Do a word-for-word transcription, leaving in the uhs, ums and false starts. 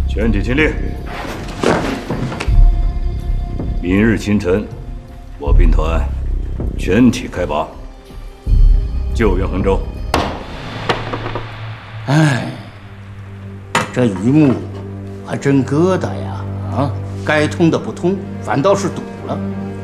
全体起立。明日清晨，我兵团全体开拔，救援衡州。 哎，这榆木还真疙瘩呀！啊，该通的不通，反倒是堵了。